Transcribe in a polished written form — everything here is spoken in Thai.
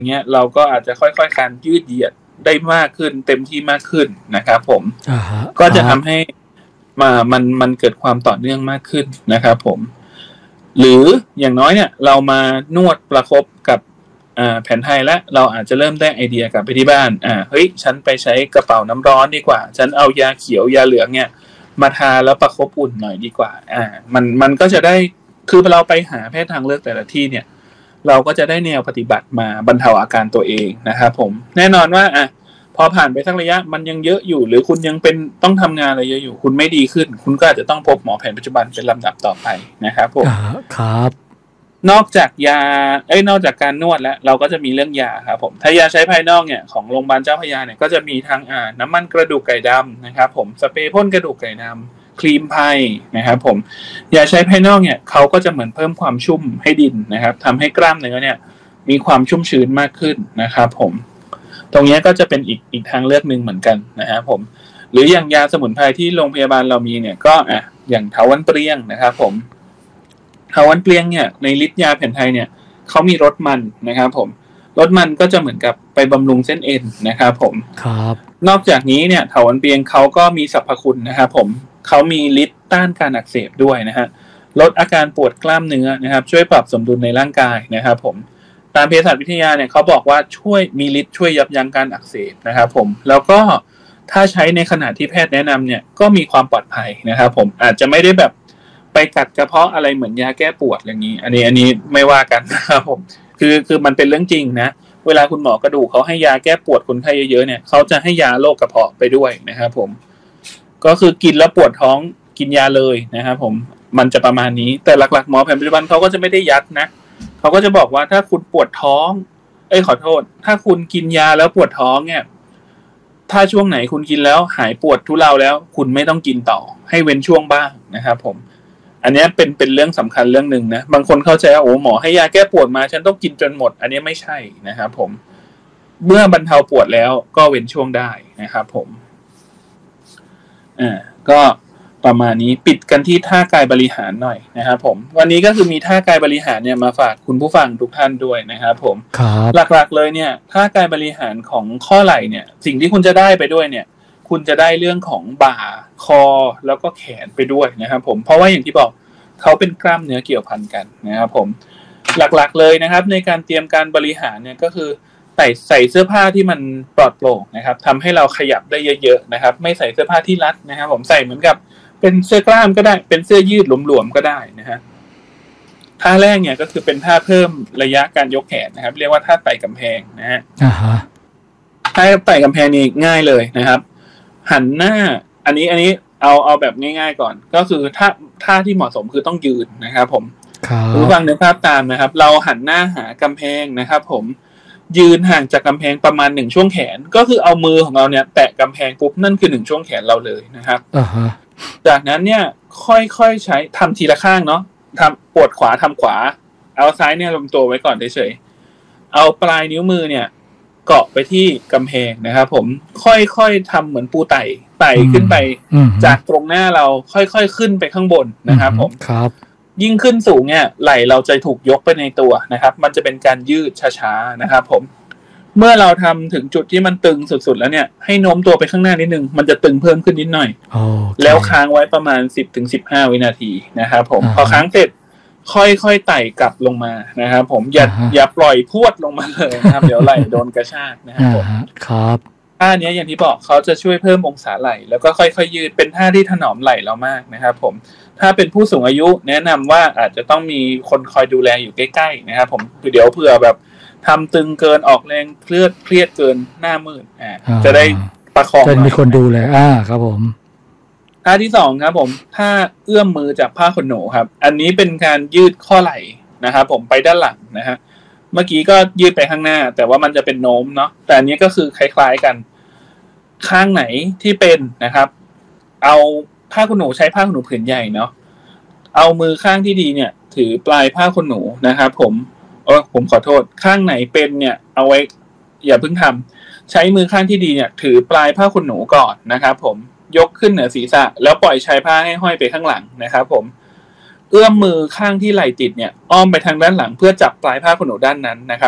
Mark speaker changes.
Speaker 1: เงี้ยเราก็อาจจะค่อยๆการยืดเหยียดได้มากขึ้นเต็มที่มากขึ้นนะครับผมก็จะทำให้มันเกิดความต่อเนื่องมากขึ้นนะครับผมหรืออย่างน้อยเนี่ยเรามานวดประคบกับแผนไทยแล้วเราอาจจะเริ่มได้ไอเดียกลับไปที่บ้านเฮ้ยฉันไปใช้กระเป๋าน้ำร้อนดีกว่าฉันเอายาเขียวยาเหลืองเนี่ยมาทาแล้วประคบอุ่นหน่อยดีกว่ามันก็จะได้คือเราไปหาแพทย์ทางเลือกแต่ละที่เนี่ยเราก็จะได้แนวปฏิบัติมาบรรเทาอาการตัวเองนะครับผมแน่นอนว่าพอผ่านไปสักระยะมันยังเยอะอยู่หรือคุณยังเป็นต้องทำงานอะไรเยอะอยู่คุณไม่ดีขึ้นคุณก็อาจจะต้องพบหมอแผนปัจจุบันเป็นลำดับต่อไปนะครับผม
Speaker 2: ครับ
Speaker 1: นอกจากนอกจากการนวดแล้วเราก็จะมีเรื่องยาครับผมถ้ายาใช้ภายนอกเนี่ยของโรงพยาบาลเจ้าพระยาเนี่ยก็จะมีทั้งน้ำมันกระดูกไก่ดำนะครับผมสเปรย์พ่นกระดูกไก่ดำครีมไพนะครับผมยาใช้ภายนอกเนี่ยเขาก็จะเหมือนเพิ่มความชุ่มให้ดินนะครับทำให้กล้ามเนื้อเนี่ยมีความชุ่มชื้นมากขึ้นนะครับผมตรงนี้ก็จะเป็นอีกทางเลือกนึงเหมือนกันนะครับผมหรืออย่างยาสมุนไพรที่โรงพยาบาลเรามีเนี่ยก็อย่างเถาวัลย์เปรี้ยงนะครับผมเถาวัลย์เปรี้ยงเนี่ยในฤทธิ์ยาแผนไทยเนี่ยเขามีรสมันนะครับผมรสมันก็จะเหมือนกับไปบำรุงเส้นเอ็นนะครับผม
Speaker 2: ครับ
Speaker 1: นอกจากนี้เนี่ยเถาวัลย์เปรี้ยงเขาก็มีสรรพคุณนะครับผมเขามีฤทธิ์ต้านการอักเสบด้วยนะฮะลดอาการปวดกล้ามเนื้อนะครับช่วยปรับสมดุลในร่างกายนะครับผมตามเภสัชวิทยาเนี่ยเขาบอกว่ามีฤทธิ์ช่วยยับยั้งการอักเสบนะครับผมแล้วก็ถ้าใช้ในขณะที่แพทย์แนะนำเนี่ยก็มีความปลอดภัยนะครับผมอาจจะไม่ได้แบบไปกัดกระเพาะอะไรเหมือนยาแก้ปวดอย่างนี้อันนี้ไม่ว่ากันนะครับผมคือมันเป็นเรื่องจริงนะเวลาคุณหมอกระดูกเขาให้ยาแก้ปวดคนไข้เยอะๆเนี่ยเขาจะให้ยาโรคกระเพาะไปด้วยนะครับผมก็คือกินแล้วปวดท้องกินยาเลยนะครับผมมันจะประมาณนี้แต่หลักๆหมอแผนปัจจุบันเขาก็จะไม่ได้ยัดนะเขาก็จะบอกว่าถ้าคุณปวดท้องขอโทษถ้าคุณกินยาแล้วปวดท้องเนี่ยถ้าช่วงไหนคุณกินแล้วหายปวดทุเลาแล้วคุณไม่ต้องกินต่อให้เว้นช่วงบ้างนะครับผมอันนี้เป็นเรื่องสำคัญเรื่องนึงนะบางคนเข้าใจว่าโอ้หมอให้ยาแก้ปวดมาฉันต้องกินจนหมดอันนี้ไม่ใช่นะครับผมเมื่อบรรเทาปวดแล้วก็เว้นช่วงได้นะครับผมก็ประมาณนี้ปิดกันที่ท่ากายบริหารหน่อยนะครับผมวันนี้ก็คือมีท่ากายบริหารเนี่ยมาฝากคุณผู้ฟังทุกท่านด้วยนะครับผมหลักๆเลยเนี่ยท่ากายบริหารของข้อไหล่เนี่ยสิ่งที่คุณจะได้ไปด้วยเนี่ยคุณจะได้เรื่องของบ่าคอแล้วก็แขนไปด้วยนะครับผมเพราะว่าอย่างที่บอกเขาเป็นกล้ามเนื้อเกี่ยวพันกันนะครับผมหลักๆเลยนะครับในการเตรียมการบริหารเนี่ยก็คือใส่เสื้อผ้าที่มันปลอดโปร่งนะครับทำให้เราขยับได้เยอะๆนะครับไม่ใส่เสื้อผ้าที่รัดนะครับผมใส่เหมือนกับเป็นเสื้อกล้ามก็ได้เป็นเสื้อยืดหลวมๆก็ได้นะฮะท่าแรกเนี่ยก็คือเป็นท่าเพิ่มระยะการยกแขนนะครับเรียกว่าท่าไต่กำแพงนะฮะท่าไต่กำแพงนี่ง่ายเลยนะครับหันหน้าอันนี้เอาแบบง่ายๆก่อนก็คือท่าที่เหมาะสมคือต้องยืนนะครับผมผู้ฟังนึกภาพตามนะครับเราหันหน้าหากำแพงนะครับผมยืนห่างจากกำแพงประมาณ1ช่วงแขนก็คือเอามือของเราเนี่ยแตะกำแพงปุ๊บนั่นคือ1ช่วงแขนเราเลยนะครับจากนั้นเนี่ยค่อยๆใช้ทำทีละข้างเนาะทำปวดขวาทำขวาเอาซ้ายเนี่ยลงตัวไว้ก่อนเฉยๆเอาปลายนิ้วมือเนี่ยเกาะไปที่กำแพงนะครับผมค่อยๆทำเหมือนปูไต่ขึ้นไปจากตรงหน้าเราค่อยๆขึ้นไปข้างบนนะครับผม
Speaker 2: ครับ
Speaker 1: ยิ่งขึ้นสูงเนี่ยไหล่เราจะถูกยกไปในตัวนะครับมันจะเป็นการยืดช้าๆนะครับผมเมื่อเราทำถึงจุดที่มันตึงสุดๆแล้วเนี่ยให้โน้มตัวไปข้างหน้านิดนึงมันจะตึงเพิ่มขึ้นนิดหน่อยแล้วค้างไว้ประมาณ 10-15 วินาทีนะครับผมพอค้างเสร็จค่อยๆไต่กลับลงมานะครับผมอย่าปล่อยพรวดลงมาเลยนะครับเดี๋ยวไหล่โดนกระชากนะครับผม
Speaker 2: ครับ
Speaker 1: ท่านี้อย่างที่บอกเขาจะช่วยเพิ่มองศาไหล่แล้วก็ค่อยๆยืดเป็นท่าที่ถนอมไหล่เรามากนะครับผมถ้าเป็นผู้สูงอายุแนะนำว่าอาจจะต้องมีคนคอยดูแลอยู่ใกล้ๆนะครับผมเดี๋ยวเผื่อแบบทำตึงเกินออกแรงเครียดเกินหน้ามืดจะได้ประคอง
Speaker 2: จะมีคนดูแลครับผม
Speaker 1: ท่าที่2ครับผมท่าเอื้อมมือจากผ้าขนหนูครับอันนี้เป็นการยืดข้อไหล่นะครับผมไปด้านหลังนะฮะเมื่อกี้ก็ยืดไปข้างหน้าแต่ว่ามันจะเป็นโน้มเนาะแต่อันนี้ก็คือคล้ายๆกันข้างไหนที่เป็นนะครับเอาผ้าขนหนูใช้ผ้าขนหนูผืนใหญ่เนาะเอามือข้างที่ดีเนี่ยถือปลายผ้าขนหนูนะครับผมขอโทษข้างไหนเป็นเนี่ยเอาไว้อย่าเพิ่งทำใช้มือข้างที่ดีเนี่ยถือปลายผ้าขนหนูก่อนนะครับผมยกขึ้นเหนือศีรษะแล้วปล่อยชายผ้าให้ห้อยไปข้างหลังนะครับผมเอื้อมมือข้างที่ไหล่ติดเนี่ยอ้อมไปทางด้านหลังเพื่อจับปลายผ้าขนหนูด้านนั้นนะครับ